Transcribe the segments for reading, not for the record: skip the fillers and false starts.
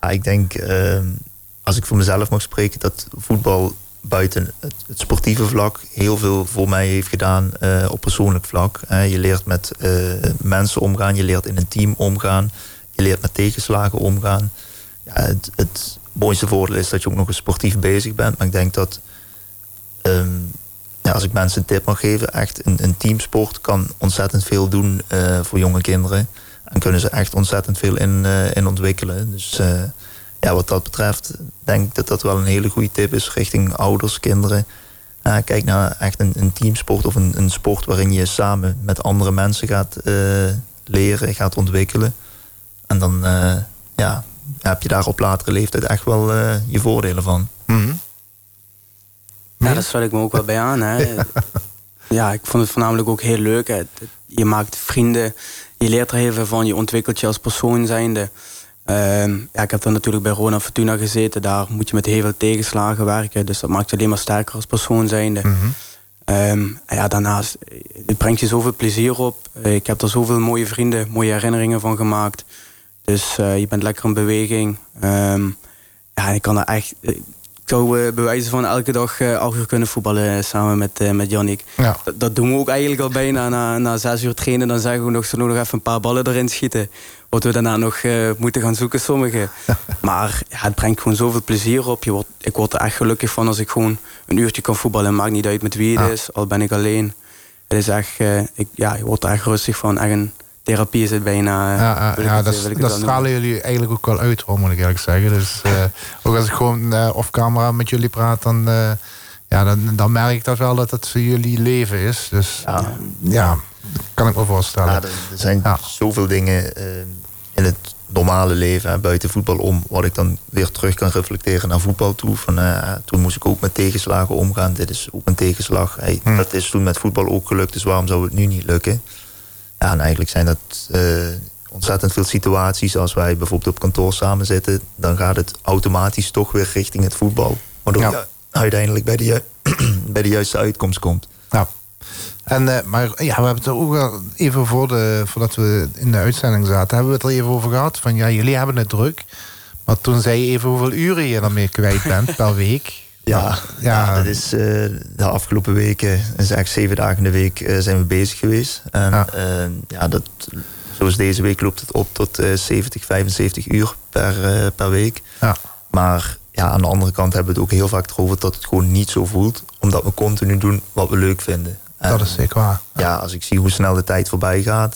Ik denk, als ik voor mezelf mag spreken, dat voetbal buiten het sportieve vlak heel veel voor mij heeft gedaan op persoonlijk vlak. Je leert met mensen omgaan, je leert in een team omgaan, je leert met tegenslagen omgaan. Ja, het mooiste voordeel is dat je ook nog eens sportief bezig bent. Maar ik denk dat, als ik mensen een tip mag geven, echt een teamsport kan ontzettend veel doen voor jonge kinderen. En kunnen ze echt ontzettend veel in ontwikkelen. Dus wat dat betreft denk ik dat dat wel een hele goede tip is richting ouders, kinderen. Kijk naar echt een teamsport of een sport waarin je samen met andere mensen gaat leren, gaat ontwikkelen. En dan heb je daar op latere leeftijd echt wel je voordelen van. Mm-hmm. Ja, daar sluit ik me ook wel bij aan. Hè. Ja, ik vond het voornamelijk ook heel leuk. Hè. Je maakt vrienden, je leert er heel veel van, je ontwikkelt je als persoon zijnde. Ik heb dan natuurlijk bij Roda Fortuna gezeten. Daar moet je met heel veel tegenslagen werken. Dus dat maakt je alleen maar sterker als persoon zijnde. Mm-hmm. Daarnaast, het brengt je zoveel plezier op. Ik heb er zoveel mooie vrienden, mooie herinneringen van gemaakt. Dus je bent lekker in beweging. Ik kan er echt... Ik zou bij wijze van elke dag 8 uur kunnen voetballen samen met Jannik. Ja. Dat doen we ook eigenlijk al bijna. Na 6 uur trainen, dan zeggen we nog even een paar ballen erin schieten. Wat we daarna nog moeten gaan zoeken, sommigen. Maar het brengt gewoon zoveel plezier op. Ik word er echt gelukkig van als ik gewoon een uurtje kan voetballen. Maakt niet uit met wie het is, al ben ik alleen. Het is echt, je wordt er echt rustig van. Echt een therapie is het bijna. Dat stralen jullie eigenlijk ook wel uit, hoor, moet ik eerlijk zeggen. Dus ook als ik gewoon off camera met jullie praat, dan merk ik dat wel dat het voor jullie leven is. Dus kan ik me voorstellen. Er zijn zoveel dingen in het normale leven, buiten voetbal om, wat ik dan weer terug kan reflecteren naar voetbal toe. Toen moest ik ook met tegenslagen omgaan. Dit is ook een tegenslag. Dat is toen met voetbal ook gelukt, dus waarom zou het nu niet lukken? Ja, en eigenlijk zijn dat ontzettend veel situaties. Als wij bijvoorbeeld op kantoor samen zitten, dan gaat het automatisch toch weer richting het voetbal. Waardoor je uiteindelijk bij de juiste uitkomst komt. Ja. Maar we hebben het er ook wel even voordat we in de uitzending zaten, hebben we het er even over gehad. Van jullie hebben het druk. Maar toen zei je even hoeveel uren je daarmee kwijt bent per week. Ja, dat is de afgelopen weken, is eigenlijk 7 dagen in de week zijn we bezig geweest. En zoals deze week loopt het op tot 70, 75 uur per week. Ja. Maar aan de andere kant hebben we het ook heel vaak erover dat het gewoon niet zo voelt. Omdat we continu doen wat we leuk vinden. Dat is zeker waar. Ja, als ik zie hoe snel de tijd voorbij gaat.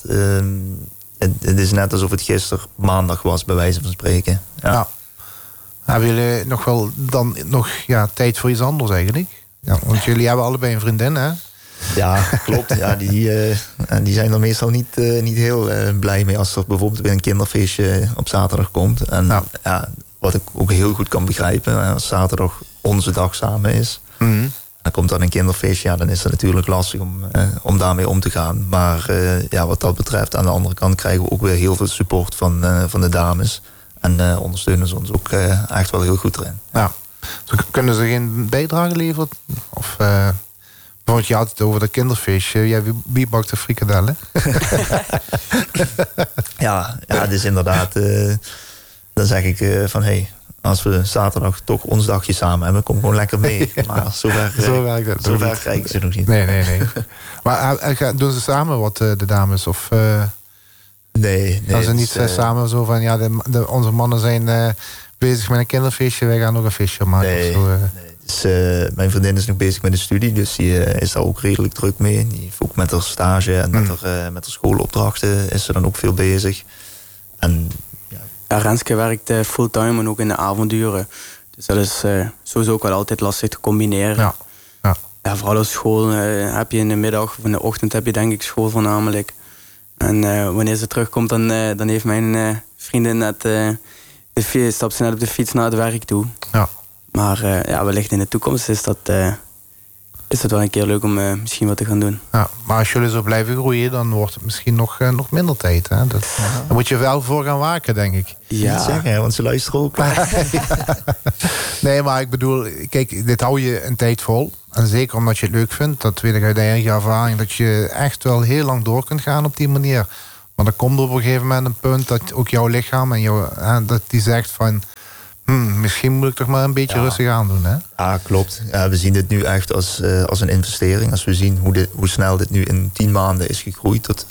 Het is net alsof het gisteren maandag was, bij wijze van spreken. Ja. Hebben jullie nog wel tijd voor iets anders eigenlijk? Ja, want jullie hebben allebei een vriendin, hè? Ja, klopt. Ja, die zijn er meestal niet heel blij mee als er bijvoorbeeld weer een kinderfeestje op zaterdag komt. En wat ik ook heel goed kan begrijpen, als zaterdag onze dag samen is. Mm-hmm. Dan komt dan een kinderfeestje, dan is het natuurlijk lastig om daarmee om te gaan. Maar wat dat betreft, aan de andere kant krijgen we ook weer heel veel support van de dames. En ondersteunen ze ons ook echt wel heel goed erin. Ja. Kunnen ze geen bijdrage leveren? Of bijvoorbeeld, je had het over dat kinderfeestje. Wie bakt de frikadellen? Ja, het is inderdaad. Dan zeg ik van als we zaterdag toch ons dagje samen hebben, kom gewoon lekker mee. Maar zover krijg ik ze nog niet. Nee. Maar doen ze samen wat, de dames? Of nee. Gaan ze niet samen zo van, onze mannen zijn bezig met een kinderfeestje, wij gaan nog een feestje maken? Nee. Dus, mijn vriendin is nog bezig met de studie, dus die is daar ook redelijk druk mee. Die heeft ook met haar stage en met haar schoolopdrachten is ze dan ook veel bezig. En Renske werkt fulltime en ook in de avonduren. Dus dat is sowieso ook wel altijd lastig te combineren. Ja, vooral als school heb je in de middag of in de ochtend heb je denk ik school voornamelijk. En wanneer ze terugkomt, dan heeft mijn vriendin net stapt ze net op de fiets naar het werk toe. Ja. Maar wellicht in de toekomst is dat wel een keer leuk om misschien wat te gaan doen. Ja, maar als jullie zo blijven groeien, dan wordt het misschien nog minder tijd. Hè? Daar moet je wel voor gaan waken, denk ik. Ja. Niet zeggen, want ze luisteren ook. Nee, maar ik bedoel, kijk, dit hou je een tijd vol. En zeker omdat je het leuk vindt. Dat weet ik uit eigen ervaring. Dat je echt wel heel lang door kunt gaan op die manier. Maar er komt op een gegeven moment een punt dat ook jouw lichaam en dat die zegt van, Misschien moet ik toch maar een beetje rustig aandoen, hè? Ja, klopt. Ja, we zien dit nu echt als een investering. Als we zien hoe snel dit nu in 10 maanden is gegroeid... tot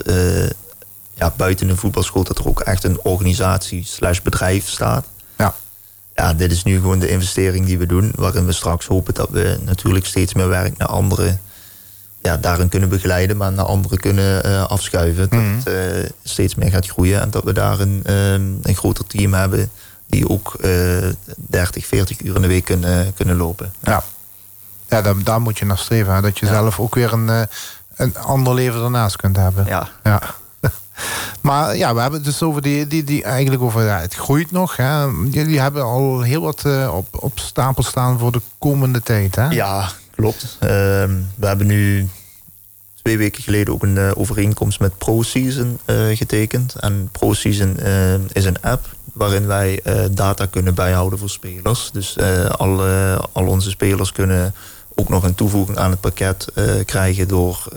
buiten een voetbalschool dat er ook echt een organisatie/bedrijf staat. Ja, dit is nu gewoon de investering die we doen... waarin we straks hopen dat we natuurlijk steeds meer werk naar anderen... daarin kunnen begeleiden, maar naar anderen kunnen afschuiven. Dat het steeds meer gaat groeien en dat we daar een groter team hebben... die ook 30, 40 uur in de week kunnen lopen. Ja, daar moet je naar streven. Hè? Dat je zelf ook weer een ander leven ernaast kunt hebben. Ja. Maar we hebben het dus over die eigenlijk over... het groeit nog. Hè? Jullie hebben al heel wat op stapel staan voor de komende tijd. Hè? Ja, klopt. We hebben nu 2 weken geleden ook een overeenkomst met ProSeason getekend. En ProSeason is een app waarin wij data kunnen bijhouden voor spelers. Dus al onze spelers kunnen ook nog een toevoeging aan het pakket krijgen... door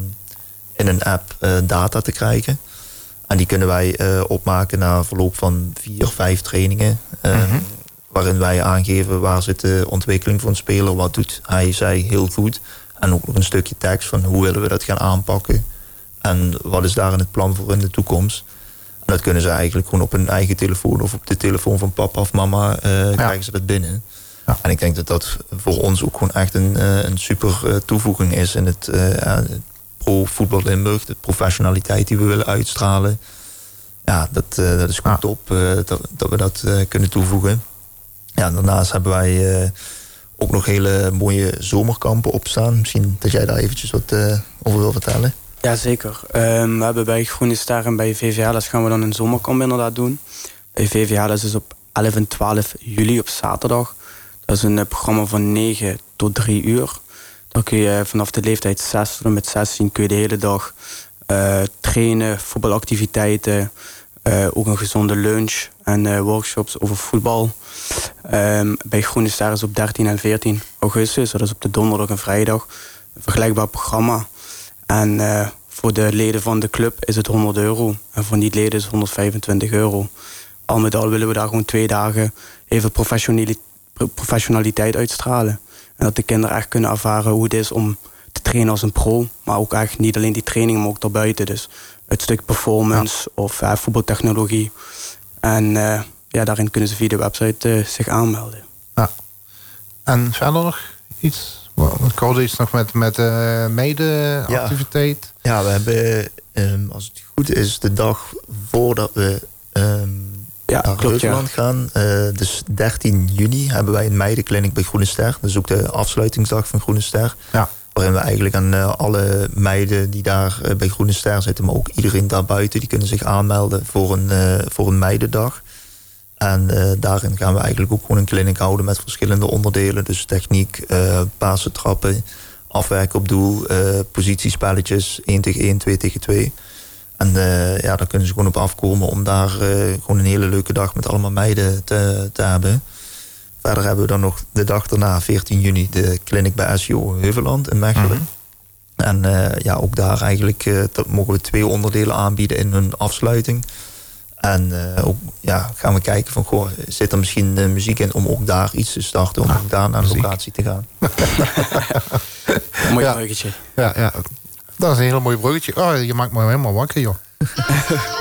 in een app data te krijgen. En die kunnen wij opmaken na verloop van 4, 5 trainingen. Waarin wij aangeven waar zit de ontwikkeling van een speler. Wat doet hij, zij heel goed. En ook nog een stukje tekst van hoe willen we dat gaan aanpakken. En wat is daar in het plan voor in de toekomst. En dat kunnen ze eigenlijk gewoon op hun eigen telefoon... of op de telefoon van papa of mama krijgen ze dat binnen. Ja. En ik denk dat dat voor ons ook gewoon echt een super toevoeging is... in het pro-voetbal Limburg, de professionaliteit die we willen uitstralen. Ja, dat is gewoon top dat we dat kunnen toevoegen. Ja, daarnaast hebben wij ook nog hele mooie zomerkampen opstaan. Misschien dat jij daar eventjes wat over wil vertellen. Ja, zeker. We hebben bij Groene Ster en bij VVH's gaan we dan een zomerkamp inderdaad doen. Bij VVH's is op 11 en 12 juli op zaterdag. Dat is een programma van 9 tot 3 uur. Dan kun je vanaf de leeftijd 6 tot en met 16 kun je de hele dag trainen, voetbalactiviteiten, ook een gezonde lunch en workshops over voetbal. Bij Groene Ster is op 13 en 14 augustus, dat is op de donderdag en vrijdag, een vergelijkbaar programma. En voor de leden van de club is het €100 en voor niet-leden is het €125. Al met al willen we daar gewoon 2 dagen even professionaliteit uitstralen. En dat de kinderen echt kunnen ervaren hoe het is om te trainen als een pro. Maar ook echt niet alleen die training, maar ook daarbuiten. Dus het stuk performance of voetbaltechnologie. En daarin kunnen ze via de website zich aanmelden. Ja. En verder nog iets? Ik hoorde iets nog met mede-activiteit. Ja, we hebben, als het goed is, de dag voordat we... naar Reuteland gaan. Dus 13 juni hebben wij een meidenclinic bij Groene Ster. Dat is ook de afsluitingsdag van Groene Ster. Ja. Waarin we eigenlijk aan alle meiden die daar bij Groene Ster zitten... maar ook iedereen daarbuiten, die kunnen zich aanmelden voor een meidendag. En daarin gaan we eigenlijk ook gewoon een clinic houden met verschillende onderdelen. Dus techniek, pasen, trappen, afwerken op doel, positiespelletjes, 1 tegen 1, 2 tegen 2... En daar kunnen ze gewoon op afkomen om daar gewoon een hele leuke dag met allemaal meiden te hebben. Verder hebben we dan nog de dag daarna, 14 juni, de clinic bij SJO Heuveland in Mechelen. En ook daar eigenlijk mogen we 2 onderdelen aanbieden in hun afsluiting. En ook gaan we kijken van, zit er misschien muziek in om ook daar iets te starten, om ook daar naar de locatie te gaan. Mooi bruggetje. Ja. Dat is een heel mooi bruggetje. Oh, je maakt me helemaal wakker, joh.